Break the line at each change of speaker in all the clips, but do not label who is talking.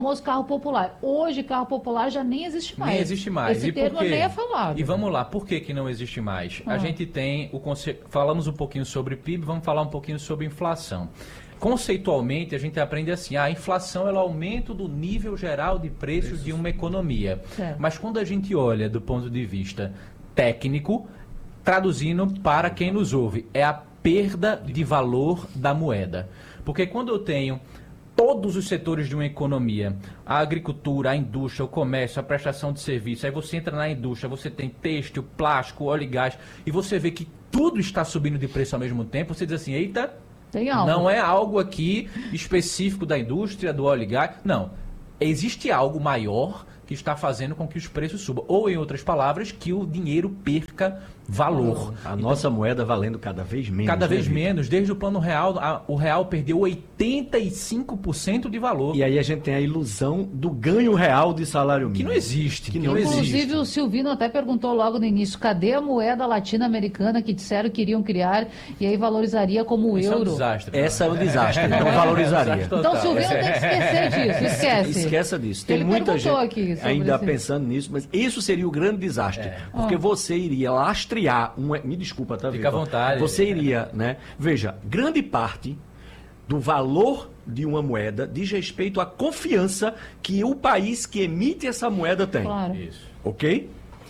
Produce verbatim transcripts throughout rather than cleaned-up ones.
famoso carro popular. Hoje, carro popular já nem existe mais.
Nem existe mais.
Esse
e
termo
por quê?
nem é falado.
E vamos lá, por que que não existe mais?
Ah.
A gente tem o conce... falamos um pouquinho sobre P I B, vamos falar um pouquinho sobre inflação. Conceitualmente, a gente aprende assim, a inflação é o aumento do nível geral de preços Isso. de uma economia.
Certo.
Mas quando a gente olha do ponto de vista técnico, traduzindo para quem nos ouve, é a perda de valor da moeda. Porque quando eu tenho todos os setores de uma economia, a agricultura, a indústria, o comércio, a prestação de serviço, aí você entra na indústria, você tem têxtil, plástico, óleo e gás, e você vê que tudo está subindo de preço ao mesmo tempo, você diz assim, eita,
tem algo.
Não é algo aqui específico da indústria, do óleo e gás, não. Existe algo maior que está fazendo com que os preços subam. Ou, em outras palavras, que o dinheiro perca valor.
A então, nossa moeda valendo cada vez menos.
Cada vez
né,
menos. Desde o plano real, a, o real perdeu oitenta e cinco por cento de valor.
E aí a gente tem a ilusão do ganho real de salário mínimo.
Que não existe.
Que
que
não
não
Inclusive,
existe.
o Silvino até perguntou logo no início, cadê a moeda latino-americana que disseram que iriam criar e aí valorizaria como o
Isso
euro?
é um desastre.
Essa é um desastre, não valorizaria.
Então, o Silvino tem que esquecer disso, esquece.
Esqueça disso. Tem
Ele
muita gente
aqui sobre
ainda
esse...
pensando nisso, mas isso seria o grande desastre.
É.
Porque
Ah.
você iria lastrear, um, me desculpa, tá,
Fica à
Vitor?
vontade.
Você iria, né? Veja, grande parte do valor de uma moeda diz respeito à confiança que o país que emite essa moeda tem.
Claro.
Isso.
Ok?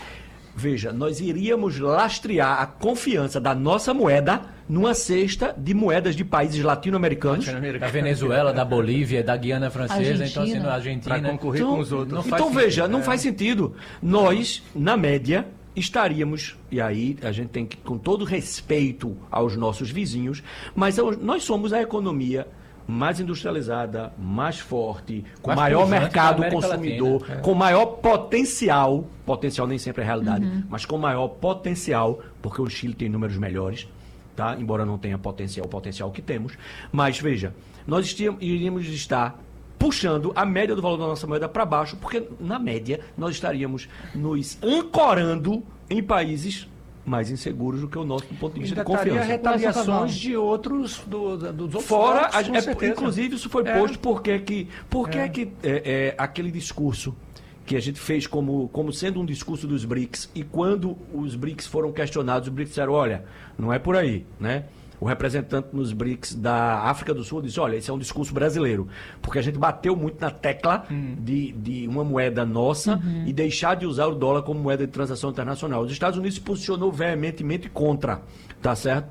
Veja, nós iríamos lastrear a confiança da nossa moeda numa cesta de moedas de países latino-americanos.
Da Venezuela, da Bolívia, da Guiana Francesa, então assim, na Argentina.
Para concorrer
Então,
com os outros.
não faz
então
sentido,
veja, não
né?
faz sentido. Nós, na média, estaríamos, e aí a gente tem que, com todo respeito aos nossos vizinhos, mas eu- nós somos a economia mais industrializada, mais forte, com
Mais
maior
pujante
mercado
da América
consumidor,
Latina, é.
com maior potencial, potencial nem sempre é realidade, mas com maior potencial, porque o Chile tem números melhores, tá? Embora não tenha potencial, o potencial que temos. Mas veja, nós estia- iríamos estar puxando a média do valor da nossa moeda para baixo, porque na média nós estaríamos nos ancorando em países mais inseguros do que o nosso do ponto de vista
Ainda
de
estaria
confiança.
retaliações de outros, do, da- dos outros
Fora,
blocos, com
a- é,
certeza.
inclusive isso foi
É.
posto porque que, porque
É.
é. que é, é, aquele discurso que a gente fez como, como sendo um discurso dos BRICS, e quando os BRICS foram questionados, os BRICS disseram, olha, não é por aí, né? O representante nos BRICS da África do Sul disse, olha, esse é um discurso brasileiro, porque a gente bateu muito na tecla de, de uma moeda nossa e deixar de usar o dólar como moeda de transação internacional. Os Estados Unidos se posicionou veementemente contra, tá certo?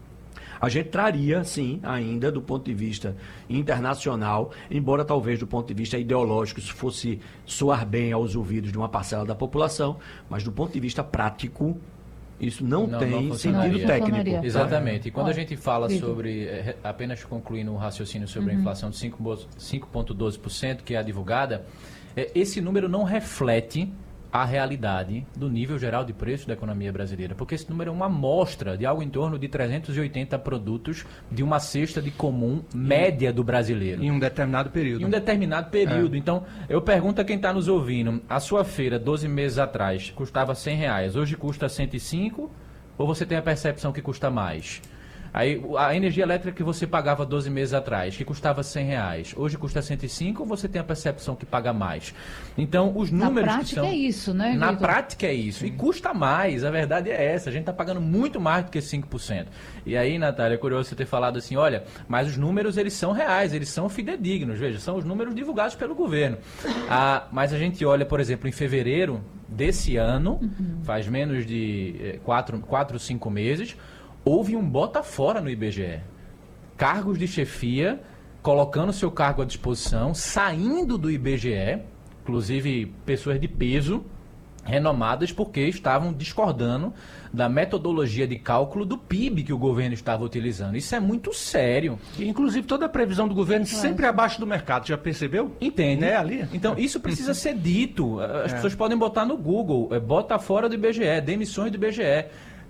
A gente traria, sim, ainda do ponto de vista internacional, embora talvez do ponto de vista ideológico isso fosse soar bem aos ouvidos de uma parcela da população, mas do ponto de vista prático, isso não,
Não,
tem
não funcionaria.
sentido
Não
técnico.
funcionaria.
Exatamente. E quando
Olha,
a gente fala
Vitor.
sobre, eh, apenas concluindo um raciocínio sobre a inflação de cinco vírgula doze por cento, que é a divulgada, eh, esse número não reflete a realidade do nível geral de preços da economia brasileira, porque esse número é uma amostra de algo em torno de trezentos e oitenta produtos de uma cesta de comum média do brasileiro.
Em um determinado período.
Em um determinado período. Então, eu pergunto a quem está nos ouvindo, a sua feira, doze meses atrás, custava cem reais, hoje custa cento e cinco, ou você tem a percepção que custa mais? Aí, a energia elétrica que você pagava doze meses atrás, que custava cem reais, hoje custa cento e cinco, ou você tem a percepção que paga mais? Então, os
Na
números que
prática
são...
é isso, né,
Na
Vitor?
prática é isso. E custa mais, a verdade é essa. A gente está pagando muito mais do que cinco por cento. E aí, Natália, é curioso você ter falado assim, olha, mas os números, eles são reais, eles são fidedignos, veja, são os números divulgados pelo governo. Ah, mas a gente olha, por exemplo, em fevereiro desse ano, faz menos de eh, quatro, quatro, cinco meses, houve um bota fora no I B G E. Cargos de chefia, colocando seu cargo à disposição, saindo do I B G E, inclusive pessoas de peso, renomadas, porque estavam discordando da metodologia de cálculo do P I B que o governo estava utilizando. Isso é muito sério.
E, inclusive, toda a previsão do governo sempre abaixo do mercado, já percebeu?
Entende?
Né, ali?
Então, isso precisa ser dito. As
É.
pessoas podem botar no Google, é, bota fora do I B G E, demissões do I B G E.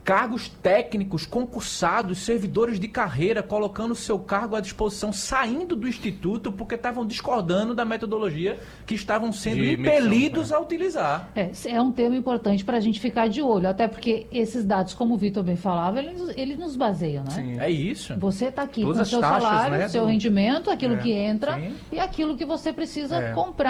cargos técnicos, concursados, servidores de carreira, colocando o seu cargo à disposição, saindo do Instituto porque estavam discordando da metodologia que estavam sendo
De
impelidos
medição,
a utilizar.
É, é um tema importante para a gente ficar de olho, até porque esses dados, como o Vitor bem falava, eles, eles nos baseiam, né?
Sim.
É isso.
Você está aqui
Todas
com o
as
seu
taxas,
salário,
né,
seu
do-
rendimento, aquilo
É,
que entra
sim.
e aquilo que você precisa
É.
comprar.